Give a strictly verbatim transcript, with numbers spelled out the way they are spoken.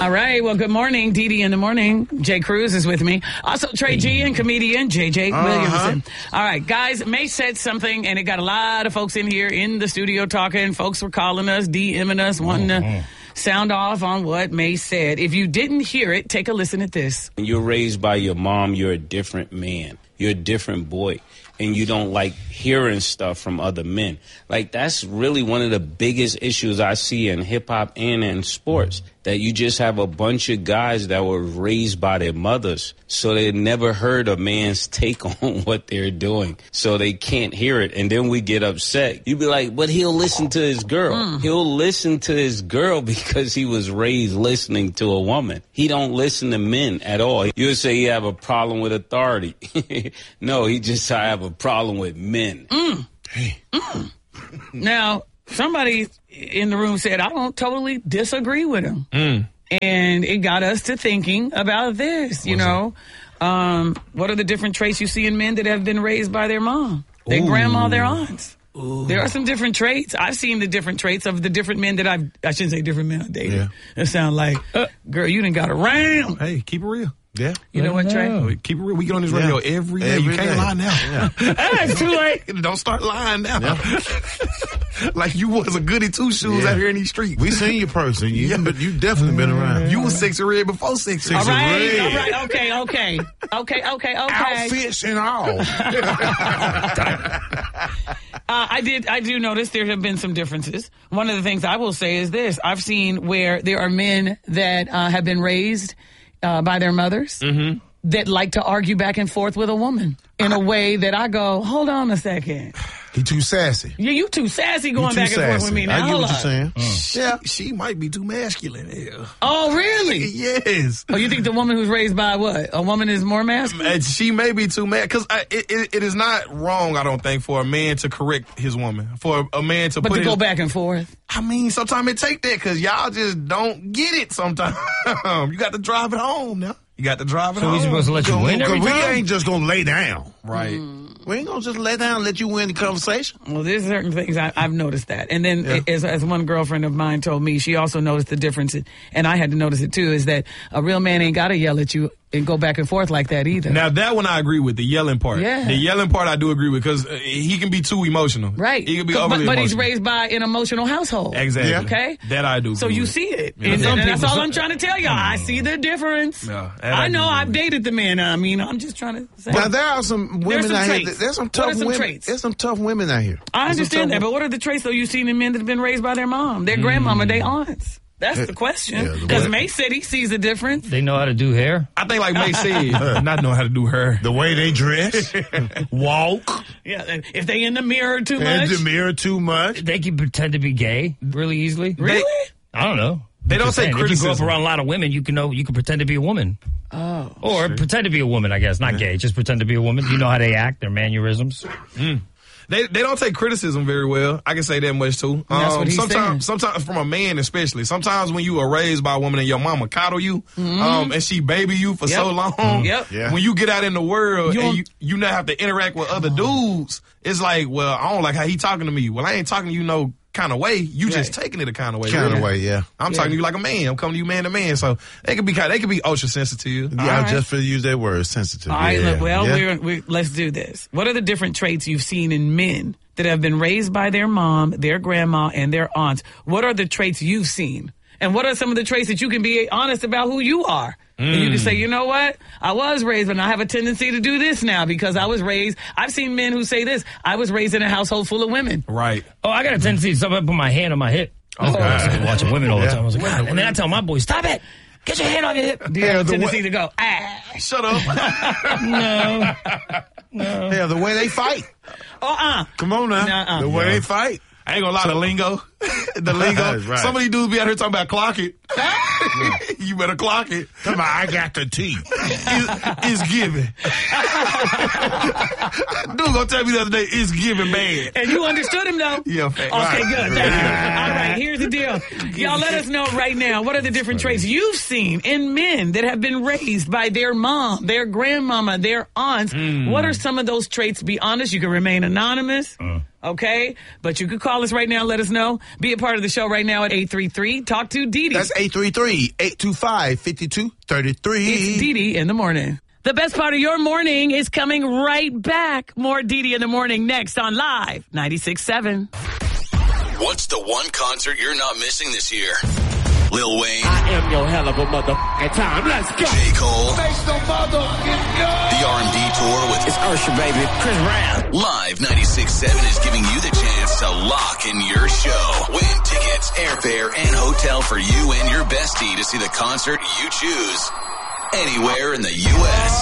All right. Well, good morning. Dee Dee in the morning. Jay Cruz is with me. Also, Trey G and comedian J J uh-huh. Williamson. All right, guys. May said something, and it got a lot of folks in here in the studio talking. Folks were calling us, DMing us, wanting mm-hmm. to sound off on what May said. If you didn't hear it, take a listen at this. When you're raised by your mom, you're a different man. You're a different boy. And you don't like hearing stuff from other men. Like, that's really one of the biggest issues I see in hip-hop and in sports, that you just have a bunch of guys that were raised by their mothers, so they never heard a man's take on what they're doing, so they can't hear it. And then we get upset. You be like, but he'll listen to his girl. Mm. He'll listen to his girl because he was raised listening to a woman. He don't listen to men at all. You'll say you have a problem with authority. No, he just I have a problem with men. Mm. Hey. Mm. Now, somebody in the room said, I don't totally disagree with him. Mm. And it got us to thinking about this, you What's know. Um, what are the different traits you see in men that have been raised by their mom, their Ooh. grandma, their aunts? Ooh. There are some different traits. I've seen the different traits of the different men that I've, I shouldn't say different men I dated. Yeah. It sounds like, uh, girl, you done got around. Hey, keep it real. Yeah. You know what, Trey? No. Keep it real. We get on this radio yeah. every day. Every you can't day. lie now. Yeah. It's too late. Don't start lying now. Yeah. Like you was a goody two-shoes yeah. out here in these streets. We seen your person. You, yeah. but you definitely been around. You was Sexy Red before Sexy Red. All right, all right, okay, okay. Okay, okay, okay. Outfits and all. uh, I did, I do notice there have been some differences. One of the things I will say is this. I've seen where there are men that uh, have been raised Uh, by their mothers mm-hmm. that like to argue back and forth with a woman in a way that I go, hold on a second. He too sassy. Yeah, you too sassy going too back and sassy. forth with me now. I get what you're saying. Mm. Yeah, she might be too masculine here. Oh, really? Yes. Oh, you think the woman who's raised by what? A woman is more masculine? And she may be too mad because it, it, it is not wrong, I don't think, for a man to correct his woman. For a man to but put to his, go back and forth. I mean, sometimes it take that because y'all just don't get it. Sometimes you got to drive it home now. You got to drive it so home. So we supposed to let you win every we time? We ain't just gonna lay down, right? Mm. We ain't gonna just lay down and let you win the conversation. Well, there's certain things I, I've noticed that, and then yeah. as, as one girlfriend of mine told me, she also noticed the difference, and I had to notice it too. Is that a real man ain't got to yell at you and go back and forth like that either. Now that one I agree with, the yelling part. Yeah. The yelling part I do agree with because uh, he can be too emotional. Right. He can be but, overly but, but emotional. he's raised by an emotional household. Exactly. Yeah. Okay. That I do. So you with. see it. Yeah. And, Some and that's people, all some, I'm trying to tell y'all. I see the difference. Yeah, I, I know I've with. dated the man. I mean, I'm just trying to say. Now there are some women some out traits. here. There's some tough what are some women. Traits? There's some tough women out here. I There's understand that, but what are the traits though you've seen in men that have been raised by their mom, their mm. grandmama, their aunts? That's the question. Because yeah, May said he sees a difference. They know how to do hair? I think like May said, not know how to do hair. The way they dress, walk. Yeah, if they in the mirror too in much. In the mirror too much. They can pretend to be gay really easily. Really? They, I don't know. They don't say criticism. If you grow up around a lot of women, you can know you can pretend to be a woman. Oh. Or sure. pretend to be a woman, I guess. Not yeah. gay. Just pretend to be a woman. You know how they act, their mannerisms. Mm. They they don't take criticism very well. I can say that much too. That's um, what he's sometimes saying. sometimes from a man especially. Sometimes when you are raised by a woman and your mama coddle you, mm-hmm. um, and she baby you for yep. so long. Mm-hmm. Yep. Yeah. When you get out in the world you and you you now have to interact with other dudes, it's like, well, I don't like how he talking to me. Well, I ain't talking to you no kind of way. You right. just taking it a kind of way. Kind of really. way, yeah. I'm yeah. talking to you like a man. I'm coming to you man to man. So they could be kind. They could be ultra sensitive. Yeah, right. just for use that word, sensitive. All right. Yeah. Look, well, yeah. we're, we're, let's do this. What are the different traits you've seen in men that have been raised by their mom, their grandma, and their aunts? What are the traits you've seen? And what are some of the traits that you can be honest about who you are? Mm. And you can say, you know what? I was raised, but I have a tendency to do this now because I was raised. I've seen men who say this. I was raised in a household full of women. Right. Oh, I got a tendency to somebody put my hand on my hip. Oh, oh I was watching women all the time. I was like, God. And then I tell my boys, stop it. Get your hand on your hip. Do you have a tendency to go, ah. Shut up. No. No. Yeah, the way they fight. Uh-uh. Come on now. Nuh-uh. The way yeah. they fight. I ain't gonna lie, the lingo. the lingo. Right. Some of these dudes be out here talking about clock it. You better clock it. Come on, I got the tea. It's, it's given. Dude gonna tell me the other day, it's giving bad. And you understood him, though? Yeah, fact. Okay, Right. good. Thank you. All right, here's the deal. Y'all let us know right now, what are the different traits you've seen in men that have been raised by their mom, their grandmama, their aunts? Mm. What are some of those traits? Be honest. You can remain anonymous. Uh. Okay? But you could call us right now and let us know. Be a part of the show right now at eight three three, talk to Dee Dee. That's eight three three, eight two five, five two three three. It's Dee Dee in the morning. The best part of your morning is coming right back. More Dee Dee in the morning next on Live ninety-six point seven. What's the one concert you're not missing this year? Lil Wayne. I am your hell of a motherfucking time. Let's go. J. Cole. Make some motherfucking noise. The R and B tour with It's Usher, baby. Chris Brown. Live ninety-six point seven is giving you the chance to lock in your show. Win tickets, airfare, and hotel for you and your bestie to see the concert you choose anywhere in the U S